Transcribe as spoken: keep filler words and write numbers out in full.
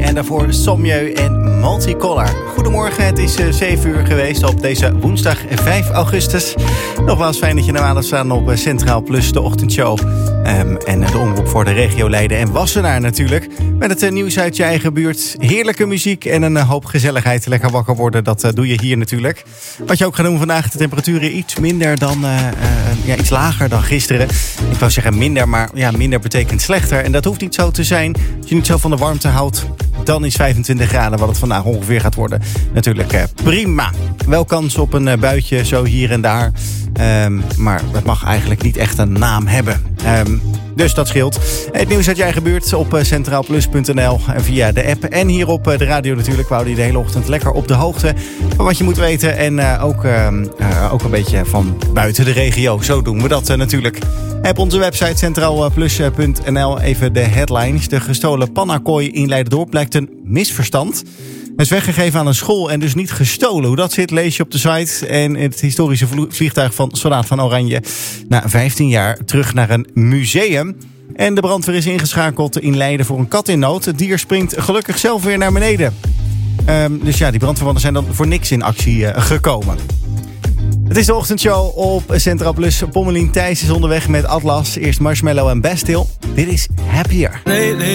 En daarvoor Sommieu en Multicolor. Goedemorgen, het is uh, zeven uur geweest op deze woensdag vijf augustus. Nogmaals fijn dat je naar aan staan op uh, Centraal Plus, de ochtendshow. Um, en uh, de omroep voor de regio Leiden en Wassenaar natuurlijk. Met het uh, nieuws uit je eigen buurt. Heerlijke muziek en een uh, hoop gezelligheid. Lekker wakker worden, dat uh, doe je hier natuurlijk. Wat je ook gaat doen vandaag, de temperaturen iets minder dan... Uh, uh, ja, iets lager dan gisteren. Ik wou zeggen minder, maar ja, minder betekent slechter. En dat hoeft niet zo te zijn. Als je niet zo van de warmte houdt, dan is vijfentwintig graden wat het vandaag ongeveer gaat worden. Natuurlijk eh, prima. Wel kans op een uh, buitje zo hier en daar. Um, maar het mag eigenlijk niet echt een naam hebben. Um, dus dat scheelt. Het nieuws uit je eigen buurt op uh, centraalplus punt n l en via de app. En hier op uh, de radio natuurlijk. We houden je de hele ochtend lekker op de hoogte van wat je moet weten. En uh, ook, uh, uh, ook een beetje van buiten de regio. Zo doen we dat uh, natuurlijk. Op onze website centraalplus punt n l even de headlines. De gestolen pannakooi in Leiderdorp blijkt een misverstand. Het is weggegeven aan een school en dus niet gestolen. Hoe dat zit lees je op de site. En het historische vliegtuig van Soldaat van Oranje na vijftien jaar terug naar een museum. En de brandweer is ingeschakeld in Leiden voor een kat in nood. Het dier springt gelukkig zelf weer naar beneden. Um, dus ja, die brandweermannen zijn dan voor niks in actie uh, gekomen. Het is de ochtendshow op Centraal Plus. Pommelien Thijs is onderweg met Atlas. Eerst Marshmallow en Bastille. Dit is Happier. Lately